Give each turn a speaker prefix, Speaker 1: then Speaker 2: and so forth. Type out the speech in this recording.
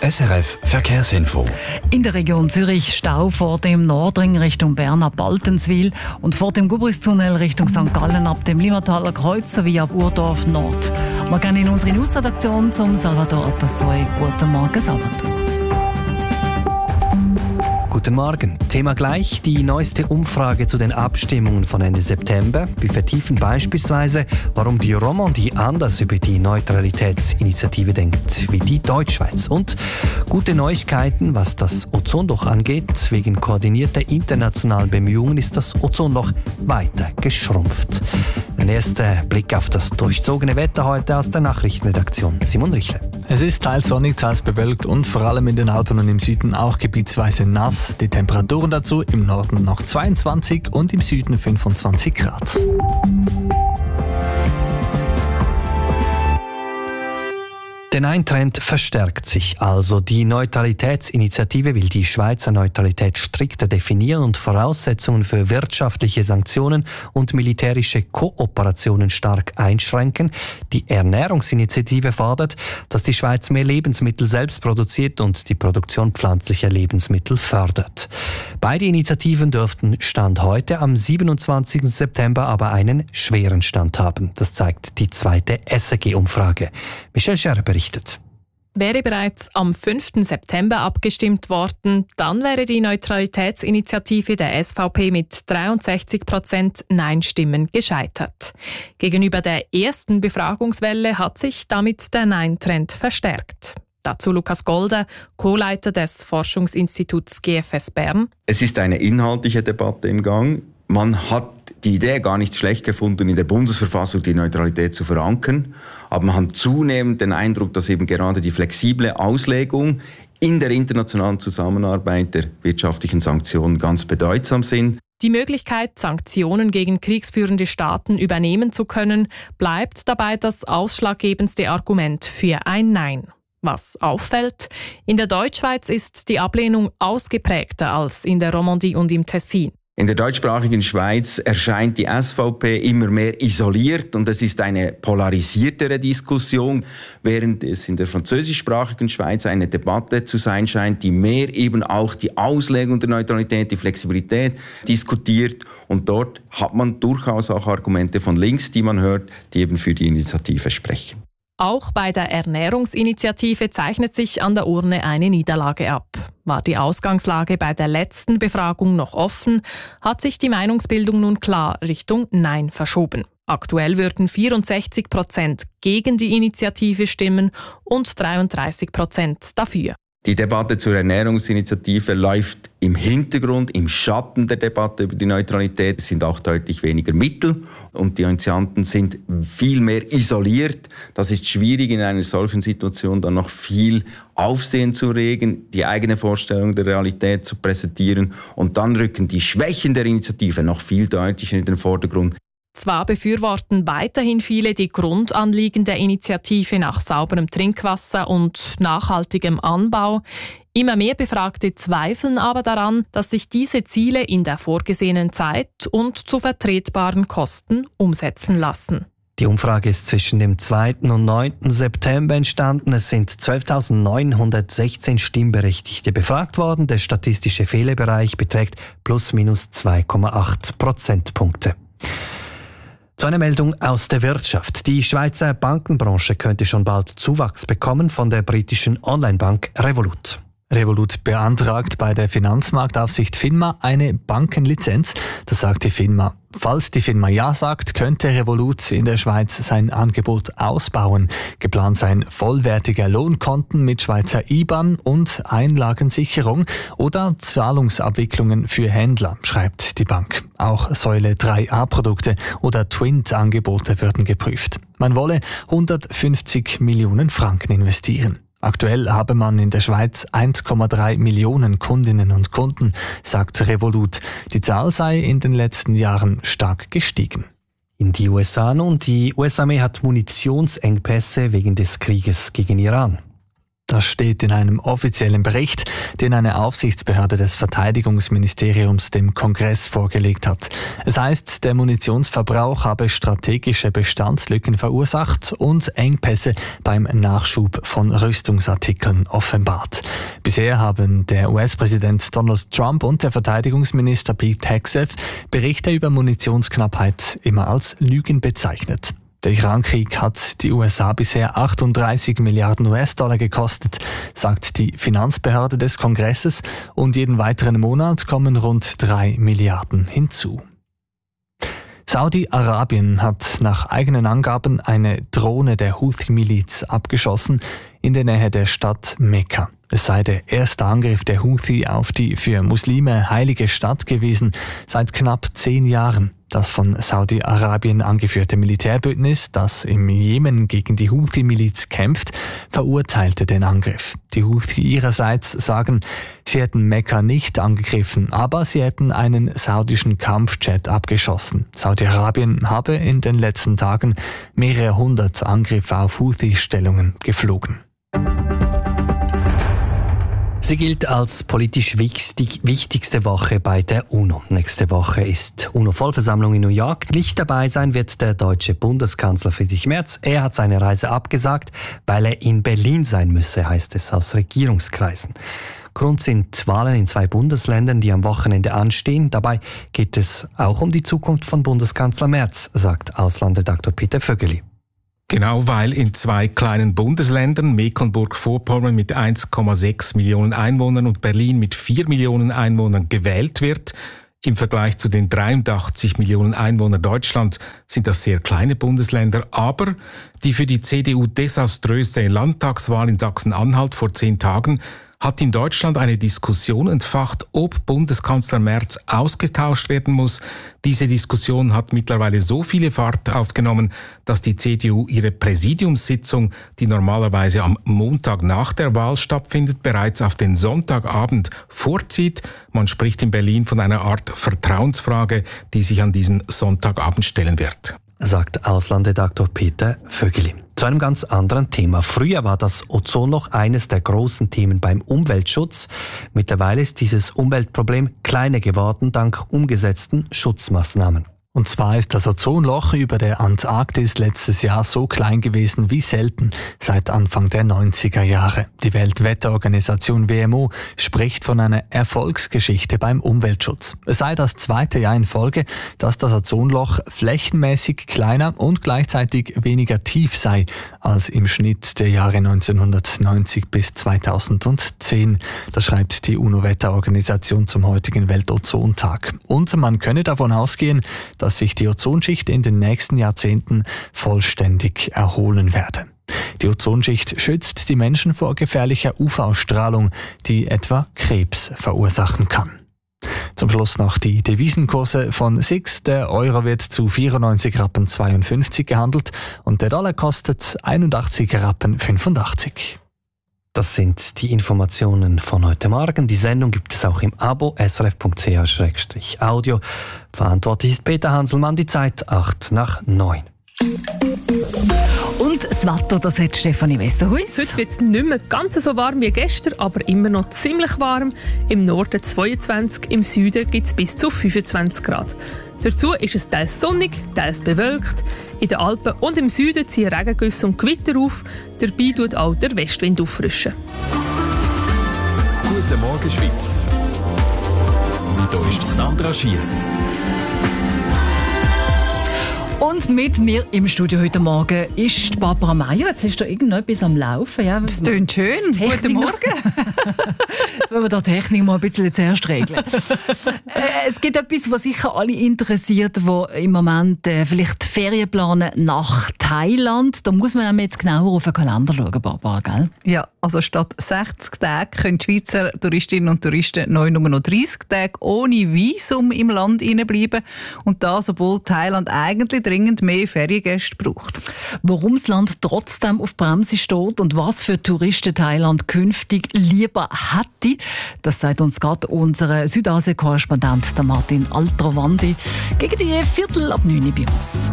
Speaker 1: SRF Verkehrsinfo.
Speaker 2: In der Region Zürich Stau vor dem Nordring Richtung Bern ab Baltenswil und vor dem Gubristunnel Richtung St. Gallen ab dem Limmataler Kreuz sowie ab Urdorf Nord. Wir gehen in unsere Newsredaktion zum Salvador Atassoy. Guten Morgen, Salvador.
Speaker 3: Guten Morgen. Thema gleich, die neueste Umfrage zu den Abstimmungen von Ende September. Wir vertiefen beispielsweise, warum die Romandie anders über die Neutralitätsinitiative denkt wie die Deutschschweiz. Und gute Neuigkeiten, was das Ozonloch angeht. Wegen koordinierter internationalen Bemühungen ist das Ozonloch weiter geschrumpft. Ein erster Blick auf das durchzogene Wetter heute aus der Nachrichtenredaktion. Simon Richle.
Speaker 4: Es ist teils sonnig, teils bewölkt und vor allem in den Alpen und im Süden auch gebietsweise nass. Die Temperaturen dazu im Norden noch 22 und im Süden 25 Grad.
Speaker 3: Der Nein-Trend verstärkt sich also. Die Neutralitätsinitiative will die Schweizer Neutralität strikter definieren und Voraussetzungen für wirtschaftliche Sanktionen und militärische Kooperationen stark einschränken. Die Ernährungsinitiative fordert, dass die Schweiz mehr Lebensmittel selbst produziert und die Produktion pflanzlicher Lebensmittel fördert. Beide Initiativen dürften Stand heute am 27. September aber einen schweren Stand haben. Das zeigt die zweite SRG-Umfrage. Michel Scherr berichtet.
Speaker 5: Wäre bereits am 5. September abgestimmt worden, dann wäre die Neutralitätsinitiative der SVP mit 63% Nein-Stimmen gescheitert. Gegenüber der ersten Befragungswelle hat sich damit der Nein-Trend verstärkt. Dazu Lukas Golder, Co-Leiter des Forschungsinstituts GFS Bern.
Speaker 6: Es ist eine inhaltliche Debatte im Gang. Man hat die Idee gar nicht schlecht gefunden, in der Bundesverfassung die Neutralität zu verankern. Aber man hat zunehmend den Eindruck, dass eben gerade die flexible Auslegung in der internationalen Zusammenarbeit der wirtschaftlichen Sanktionen ganz bedeutsam sind.
Speaker 5: Die Möglichkeit, Sanktionen gegen kriegsführende Staaten übernehmen zu können, bleibt dabei das ausschlaggebendste Argument für ein Nein. Was auffällt, in der Deutschschweiz ist die Ablehnung ausgeprägter als in der Romandie und im Tessin.
Speaker 6: In der deutschsprachigen Schweiz erscheint die SVP immer mehr isoliert und es ist eine polarisiertere Diskussion, während es in der französischsprachigen Schweiz eine Debatte zu sein scheint, die mehr eben auch die Auslegung der Neutralität, die Flexibilität diskutiert. Und dort hat man durchaus auch Argumente von links, die man hört, die eben für die Initiative sprechen.
Speaker 5: Auch bei der Ernährungsinitiative zeichnet sich an der Urne eine Niederlage ab. War die Ausgangslage bei der letzten Befragung noch offen, hat sich die Meinungsbildung nun klar Richtung Nein verschoben. Aktuell würden 64% gegen die Initiative stimmen und 33% dafür.
Speaker 6: Die Debatte zur Ernährungsinitiative läuft im Hintergrund, im Schatten der Debatte über die Neutralität. Es sind auch deutlich weniger Mittel und die Initianten sind viel mehr isoliert. Das ist schwierig, in einer solchen Situation dann noch viel Aufsehen zu regen, die eigene Vorstellung der Realität zu präsentieren. Und dann rücken die Schwächen der Initiative noch viel deutlicher in den Vordergrund.
Speaker 5: Zwar befürworten weiterhin viele die Grundanliegen der Initiative nach sauberem Trinkwasser und nachhaltigem Anbau. Immer mehr Befragte zweifeln aber daran, dass sich diese Ziele in der vorgesehenen Zeit und zu vertretbaren Kosten umsetzen lassen.
Speaker 3: Die Umfrage ist zwischen dem 2. und 9. September entstanden. Es sind 12.916 Stimmberechtigte befragt worden. Der statistische Fehlerbereich beträgt +/- 2,8 Prozentpunkte. Zu einer Meldung aus der Wirtschaft. Die Schweizer Bankenbranche könnte schon bald Zuwachs bekommen von der britischen Onlinebank Revolut.
Speaker 4: Revolut beantragt bei der Finanzmarktaufsicht FINMA eine Bankenlizenz. Das sagt die FINMA. Falls die FINMA Ja sagt, könnte Revolut in der Schweiz sein Angebot ausbauen. Geplant seien vollwertige Lohnkonten mit Schweizer IBAN und Einlagensicherung oder Zahlungsabwicklungen für Händler, schreibt die Bank. Auch Säule 3a-Produkte oder Twint-Angebote würden geprüft. Man wolle 150 Millionen Franken investieren. Aktuell habe man in der Schweiz 1,3 Millionen Kundinnen und Kunden, sagt Revolut. Die Zahl sei in den letzten Jahren stark gestiegen.
Speaker 3: In die USA nun. Die US-Armee hat Munitionsengpässe wegen des Krieges gegen Iran.
Speaker 4: Das steht in einem offiziellen Bericht, den eine Aufsichtsbehörde des Verteidigungsministeriums dem Kongress vorgelegt hat. Es heißt, der Munitionsverbrauch habe strategische Bestandslücken verursacht und Engpässe beim Nachschub von Rüstungsartikeln offenbart. Bisher haben der US-Präsident Donald Trump und der Verteidigungsminister Pete Hegseth Berichte über Munitionsknappheit immer als Lügen bezeichnet. Der Irankrieg hat die USA bisher 38 Milliarden US-Dollar gekostet, sagt die Finanzbehörde des Kongresses, und jeden weiteren Monat kommen rund 3 Milliarden hinzu. Saudi-Arabien hat nach eigenen Angaben eine Drohne der Houthi-Miliz abgeschossen in der Nähe der Stadt Mekka. Es sei der erste Angriff der Houthi auf die für Muslime heilige Stadt gewesen seit knapp 10 Jahren. Das von Saudi-Arabien angeführte Militärbündnis, das im Jemen gegen die Houthi-Miliz kämpft, verurteilte den Angriff. Die Houthi ihrerseits sagen, sie hätten Mekka nicht angegriffen, aber sie hätten einen saudischen Kampfjet abgeschossen. Saudi-Arabien habe in den letzten Tagen mehrere hundert Angriffe auf Houthi-Stellungen geflogen.
Speaker 3: Sie gilt als politisch wichtigste Woche bei der UNO. Nächste Woche ist UNO-Vollversammlung in New York. Nicht dabei sein wird der deutsche Bundeskanzler Friedrich Merz. Er hat seine Reise abgesagt, weil er in Berlin sein müsse, heißt es aus Regierungskreisen. Grund sind Wahlen in 2 Bundesländern, die am Wochenende anstehen. Dabei geht es auch um die Zukunft von Bundeskanzler Merz, sagt Außenredaktor Peter Vögeli.
Speaker 7: Genau, weil in 2 kleinen Bundesländern, Mecklenburg-Vorpommern mit 1,6 Millionen Einwohnern und Berlin mit 4 Millionen Einwohnern gewählt wird. Im Vergleich zu den 83 Millionen Einwohnern Deutschlands sind das sehr kleine Bundesländer, aber die für die CDU desaströse Landtagswahl in Sachsen-Anhalt vor 10 Tagen hat in Deutschland eine Diskussion entfacht, ob Bundeskanzler Merz ausgetauscht werden muss. Diese Diskussion hat mittlerweile so viele Fahrt aufgenommen, dass die CDU ihre Präsidiumssitzung, die normalerweise am Montag nach der Wahl stattfindet, bereits auf den Sonntagabend vorzieht. Man spricht in Berlin von einer Art Vertrauensfrage, die sich an diesem Sonntagabend stellen wird,
Speaker 3: sagt Außenredaktor Peter Vögeli. Zu einem ganz anderen Thema. Früher war das Ozonloch eines der großen Themen beim Umweltschutz. Mittlerweile ist dieses Umweltproblem kleiner geworden dank umgesetzten Schutzmaßnahmen.
Speaker 4: Und zwar ist das Ozonloch über der Antarktis letztes Jahr so klein gewesen wie selten seit Anfang der 90er Jahre. Die Weltwetterorganisation WMO spricht von einer Erfolgsgeschichte beim Umweltschutz. Es sei das 2. Jahr in Folge, dass das Ozonloch flächenmäßig kleiner und gleichzeitig weniger tief sei als im Schnitt der Jahre 1990 bis 2010. Das schreibt die UNO-Wetterorganisation zum heutigen Weltozontag. Und man könne davon ausgehen, dass sich die Ozonschicht in den nächsten Jahrzehnten vollständig erholen werde. Die Ozonschicht schützt die Menschen vor gefährlicher UV-Strahlung, die etwa Krebs verursachen kann. Zum Schluss noch die Devisenkurse von SIX. Der Euro wird zu 94,52 Rappen gehandelt und der Dollar kostet 81,85 Rappen.
Speaker 3: Das sind die Informationen von heute Morgen. Die Sendung gibt es auch im Abo srf.ch/audio. Verantwortlich ist Peter Hanselmann. Die Zeit 8:09.
Speaker 2: Und das Wetter, das hat Stefanie Westerhuis.
Speaker 5: Heute wird es nicht mehr ganz so warm wie gestern, aber immer noch ziemlich warm. Im Norden 22, im Süden gibt es bis zu 25 Grad. Dazu ist es teils sonnig, teils bewölkt. In den Alpen und im Süden ziehen Regengüsse und Gewitter auf. Dabei tut auch der Westwind auffrischen.
Speaker 1: Guten Morgen, Schweiz. Hier ist Sandra Schiess.
Speaker 2: Und mit mir im Studio heute Morgen ist Barbara Meier. Jetzt ist da irgendetwas am Laufen. Ja,
Speaker 8: das klingt schön. Guten Morgen.
Speaker 2: Jetzt wollen wir die Technik mal ein bisschen zuerst regeln. Es gibt etwas, was sicher alle interessiert, die im Moment vielleicht Ferien planen nach Thailand. Da muss man jetzt genauer auf den Kalender schauen, Barbara, gell?
Speaker 8: Ja, also statt 60 Tagen können die Schweizer Touristinnen und Touristen neu nur noch 30 Tage ohne Visum im Land bleiben. Und das, obwohl Thailand eigentlich dringend mehr Feriengäste braucht.
Speaker 2: Warum das Land trotzdem auf Bremse steht und was für Touristen Thailand künftig lieber hätte, das sagt uns gerade unser Südasien-Korrespondent Martin Altrovandi gegen die 9:15 bei uns.